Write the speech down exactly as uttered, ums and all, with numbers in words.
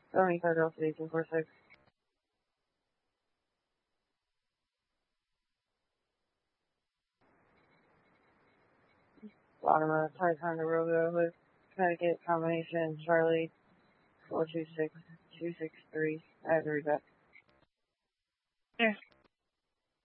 Tony Cardell City two four six. Bottom of Ticonderoga with Connecticut combination Charlie four two six two six three. I have to read that. Yeah.